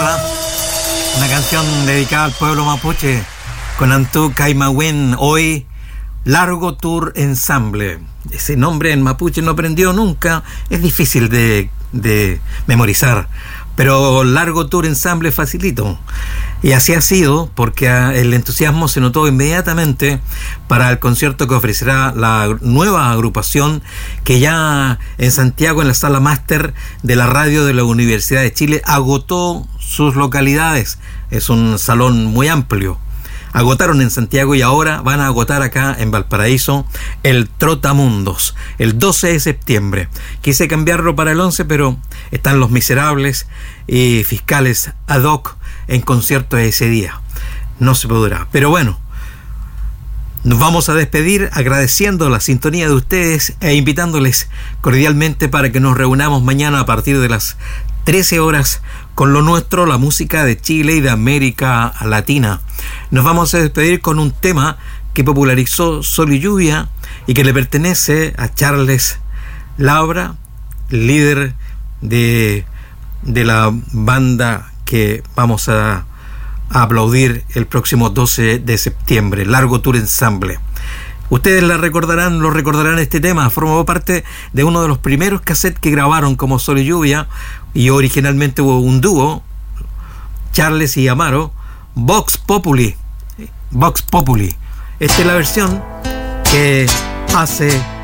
Guitarra, una canción dedicada al pueblo mapuche con Antú Caimahuen. Hoy, Largo Tour Ensamble. Ese nombre en mapuche no aprendió nunca, es difícil de memorizar, pero Largo Tour Ensamble facilito. Y así ha sido, porque el entusiasmo se notó inmediatamente para el concierto que ofrecerá la nueva agrupación, que ya en Santiago, en la sala máster de la radio de la Universidad de Chile, agotó sus localidades. Es un salón muy amplio. Agotaron en Santiago y ahora van a agotar acá en Valparaíso el Trotamundos, el 12 de septiembre. Quise cambiarlo para el 11, pero están Los Miserables y Fiscales ad hoc en concierto ese día. No se podrá. Pero bueno, nos vamos a despedir agradeciendo la sintonía de ustedes e invitándoles cordialmente para que nos reunamos mañana a partir de las 13 horas con lo nuestro, la música de Chile y de América Latina. Nos vamos a despedir con un tema que popularizó Sol y Lluvia y que le pertenece a Charles Labra, líder de la banda que vamos a aplaudir el próximo 12 de septiembre, Largo Tour Ensamble. Ustedes lo recordarán este tema. Formó parte de uno de los primeros cassettes que grabaron como Sol y Lluvia, y originalmente hubo un dúo, Charles y Amaro, Vox Populi. Esta es la versión que hace